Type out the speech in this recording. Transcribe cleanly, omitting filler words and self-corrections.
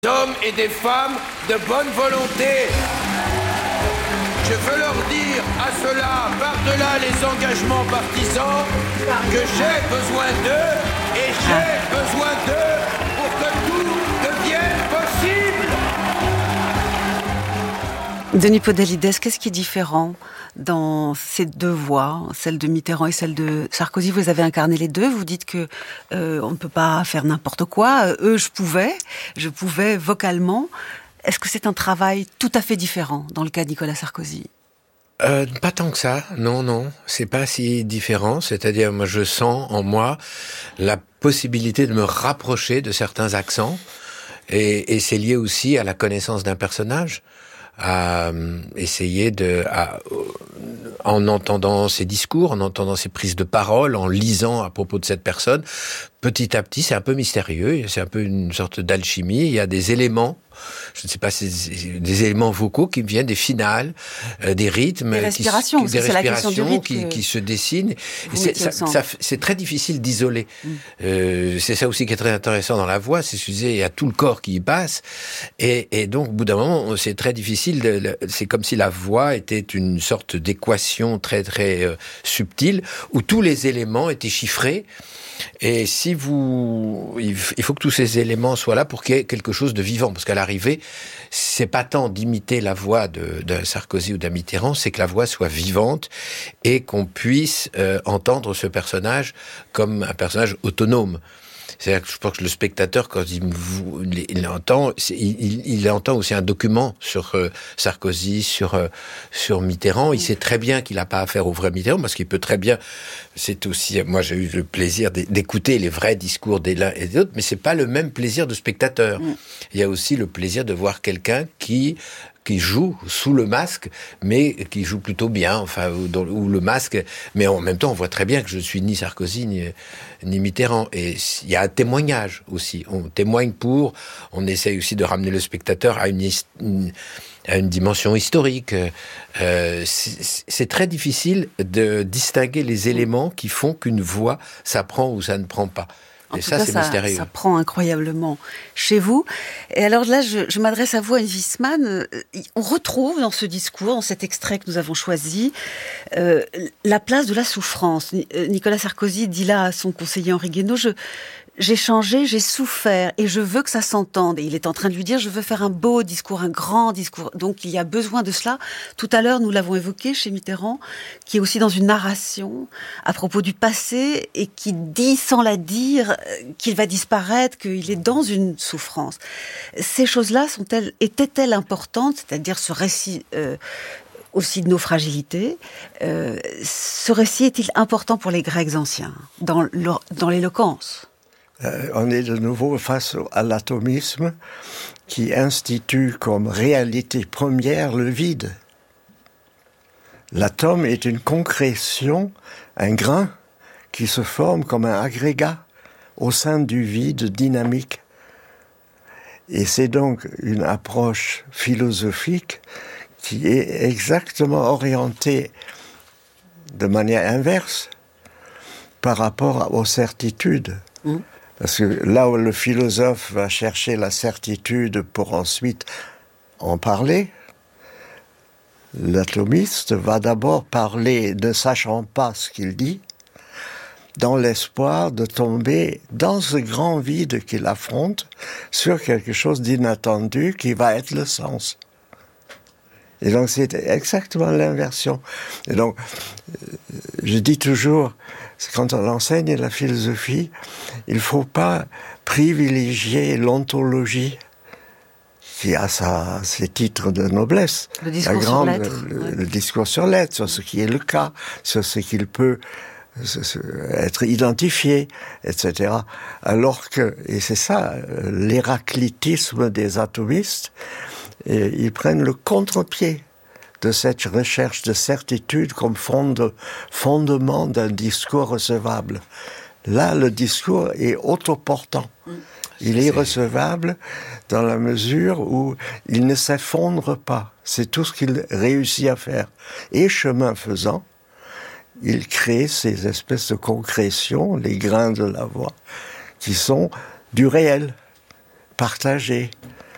Hommes et des femmes de bonne volonté. Je veux leur dire à ceux-là, par-delà les engagements partisans, que j'ai besoin d'eux et j'ai besoin d'eux pour que tout devienne possible. Denis Podalides, qu'est-ce qui est différent dans ces deux voix, celle de Mitterrand et celle de Sarkozy? Vous avez incarné les deux, vous dites que on ne peut pas faire n'importe quoi. Eux, je pouvais vocalement. Est-ce que c'est un travail tout à fait différent dans le cas de Nicolas Sarkozy? Pas tant que ça, non, c'est pas si différent, c'est-à-dire moi je sens en moi la possibilité de me rapprocher de certains accents, et c'est lié aussi à la connaissance d'un personnage, à essayer en entendant ses discours, en entendant ses prises de parole, en lisant à propos de cette personne, petit à petit, c'est un peu mystérieux, c'est un peu une sorte d'alchimie, il y a des éléments, je ne sais pas, des éléments vocaux qui viennent des finales, des rythmes, des respirations, c'est la question du rythme qui se dessinent. C'est très difficile d'isoler. C'est ça aussi qui est très intéressant dans la voix, c'est qu'il y a tout le corps qui y passe, et donc au bout d'un moment, c'est très difficile. C'est comme si la voix était une sorte d'équation très très subtile où tous les éléments étaient chiffrés. Et il faut que tous ces éléments soient là pour qu'il y ait quelque chose de vivant, parce qu'à l'arrivée, c'est pas tant d'imiter la voix d'un Sarkozy ou d'un Mitterrand, c'est que la voix soit vivante et qu'on puisse entendre ce personnage comme un personnage autonome. C'est-à-dire que je pense que le spectateur, quand il entend, il entend aussi un document sur Sarkozy, sur Mitterrand. Il sait très bien qu'il n'a pas affaire au vrai Mitterrand, parce qu'il peut très bien. C'est aussi, moi j'ai eu le plaisir d'écouter les vrais discours des l'un et des autres, mais c'est pas le même plaisir de spectateur. Il y a aussi le plaisir de voir quelqu'un qui joue sous le masque, mais qui joue plutôt bien, enfin, ou le masque, mais en même temps, on voit très bien que je suis ni Sarkozy, ni Mitterrand. Et il y a un témoignage aussi. On essaye aussi de ramener le spectateur à une dimension historique. C'est très difficile de distinguer les éléments qui font qu'une voix, ça prend ou ça ne prend pas. En tout cas, ça prend incroyablement chez vous. Et alors là, je m'adresse à vous, Anne Wiesmann. On retrouve dans ce discours, dans cet extrait que nous avons choisi, la place de la souffrance. Nicolas Sarkozy dit là à son conseiller Henri Guénaud, j'ai changé, j'ai souffert et je veux que ça s'entende. Et il est en train de lui dire, je veux faire un beau discours, un grand discours. Donc il y a besoin de cela. Tout à l'heure, nous l'avons évoqué chez Mitterrand, qui est aussi dans une narration à propos du passé et qui dit sans la dire qu'il va disparaître, qu'il est dans une souffrance. Ces choses-là étaient-elles importantes, c'est-à-dire ce récit aussi de nos fragilités. Ce récit est-il important pour les Grecs anciens, dans l'éloquence? On est de nouveau face à l'atomisme qui institue comme réalité première le vide. L'atome est une concrétion, un grain qui se forme comme un agrégat au sein du vide dynamique. Et c'est donc une approche philosophique qui est exactement orientée de manière inverse par rapport aux certitudes. Parce que là où le philosophe va chercher la certitude pour ensuite en parler, l'atomiste va d'abord parler ne sachant pas ce qu'il dit, dans l'espoir de tomber dans ce grand vide qu'il affronte sur quelque chose d'inattendu qui va être le sens. Et donc c'est exactement l'inversion. Et donc, je dis toujours, quand on enseigne la philosophie, il ne faut pas privilégier l'ontologie qui a ses titres de noblesse. Le discours sur l'être. Le discours sur l'être, sur ce qui est le cas, sur ce qu'il peut être identifié, etc. Alors que, et c'est ça, l'héraclitisme des atomistes, et ils prennent le contre-pied de cette recherche de certitude comme fondement d'un discours recevable. Là, le discours est autoportant. Il est recevable dans la mesure où il ne s'effondre pas. C'est tout ce qu'il réussit à faire. Et chemin faisant, il crée ces espèces de concrétions, les grains de la voix, qui sont du réel, partagés.